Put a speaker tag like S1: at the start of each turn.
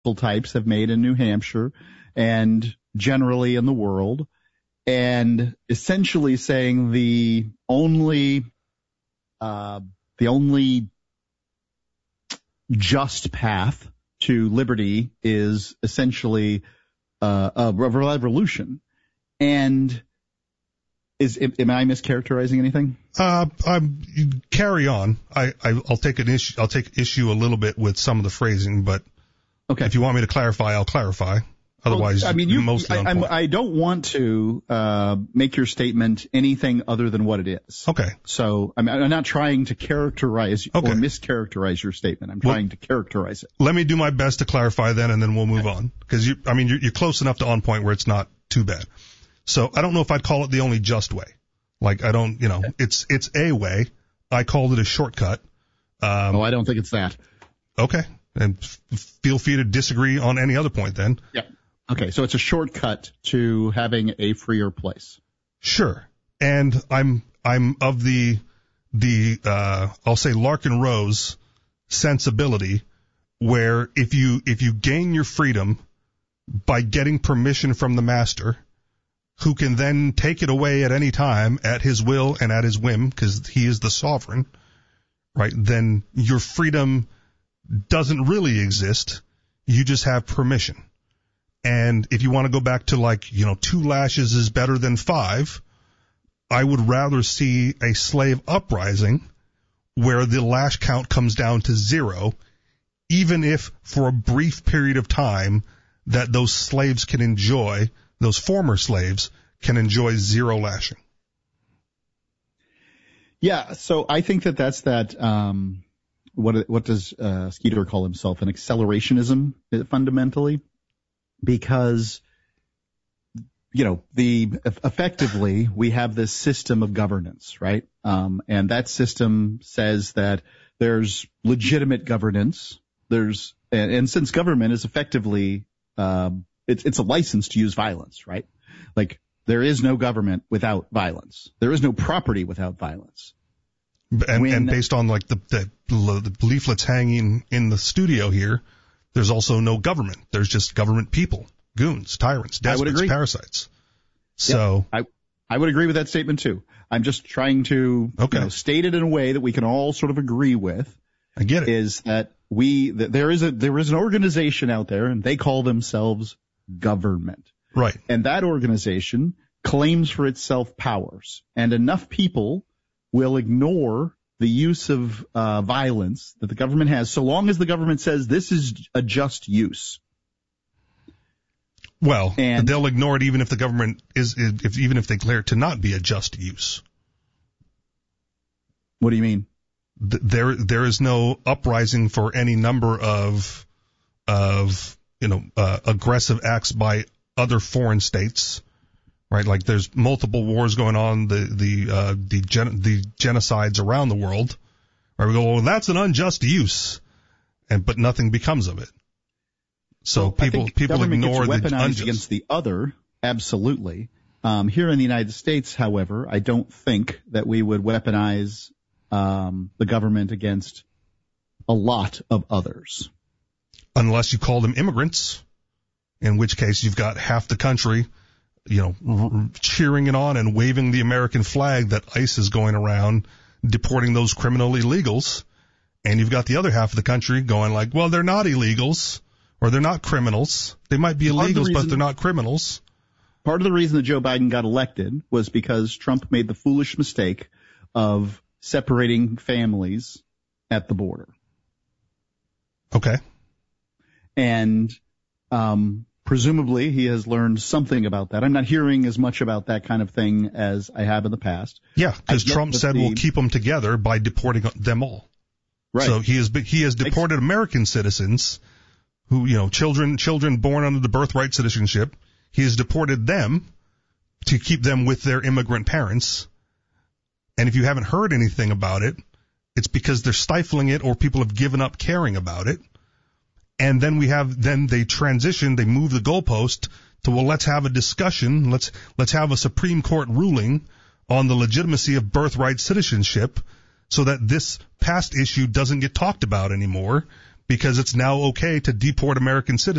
S1: types have made in New Hampshire and generally in the world, and essentially saying the only just path to liberty is essentially a revolution. And am I mischaracterizing anything?
S2: Carry on. I'll take issue a little bit with some of the phrasing, but
S1: okay.
S2: If you want me to clarify, I'll clarify. Otherwise,
S1: I mean,
S2: mostly on point.
S1: I don't want to make your statement anything other than what it is.
S2: Okay.
S1: So I'm not trying to characterize or mischaracterize your statement. I'm trying to characterize it.
S2: Let me do my best to clarify then, and then we'll move on. Because you're close enough to on point where it's not too bad. So I don't know if I'd call it the only just way. Like it's a way. I called it a shortcut.
S1: I don't think it's that.
S2: Okay. And feel free to disagree on any other point then.
S1: Yeah. Okay, so it's a shortcut to having a freer place.
S2: Sure. And I'm of the I'll say Larkin Rose sensibility, where if you gain your freedom by getting permission from the master, who can then take it away at any time at his will and at his whim, because he is the sovereign, right? Then your freedom doesn't really exist. You just have permission. And if you want to go back to 2 lashes is better than 5, I would rather see a slave uprising where the lash count comes down to 0, even if for a brief period of time that those slaves can enjoy, those former slaves can enjoy 0 lashing.
S1: Yeah, so I think that's what does Skeeter call himself? An accelerationism, fundamentally. Because, effectively we have this system of governance, right? And that system says that there's legitimate governance. And since government is effectively, it's a license to use violence, right? Like, there is no government without violence. There is no property without violence.
S2: And based on the leaflets hanging in the studio here, there's also no government. There's just government people, goons, tyrants, despots, parasites. So
S1: I would agree with that statement too. I'm just trying to state it in a way that we can all sort of agree with.
S2: I get it.
S1: Is that there is an organization out there, and they call themselves government.
S2: Right.
S1: And that organization claims for itself powers, and enough people will ignore the use of violence that the government has, so long as the government says this is a just use.
S2: Well, they'll ignore it even if the government even if they declare it to not be a just use.
S1: What do you mean?
S2: There is no uprising for any number of aggressive acts by other foreign states. Right, like there's multiple wars going on, the genocides around the world. Right, we go, well, that's an unjust use, but nothing becomes of it. So people ignore the unjust
S1: against the other. Absolutely. Here in the United States, however, I don't think that we would weaponize the government against a lot of others,
S2: unless you call them immigrants, in which case you've got half the country cheering it on and waving the American flag that ICE is going around deporting those criminal illegals. And you've got the other half of the country going like, well, they're not illegals or they're not criminals. They might be illegals, but they're not criminals.
S1: Part of the reason that Joe Biden got elected was because Trump made the foolish mistake of separating families at the border.
S2: Okay.
S1: And, presumably, he has learned something about that. I'm not hearing as much about that kind of thing as I have in the past.
S2: Yeah, because Trump said we'll keep them together by deporting them all.
S1: Right.
S2: So he has deported American citizens who, children born under the birthright citizenship. He has deported them to keep them with their immigrant parents. And if you haven't heard anything about it, it's because they're stifling it or people have given up caring about it. And then they transition, they move the goalpost to, well, let's have a discussion. Let's have a Supreme Court ruling on the legitimacy of birthright citizenship so that this past issue doesn't get talked about anymore because it's now okay to deport American citizens.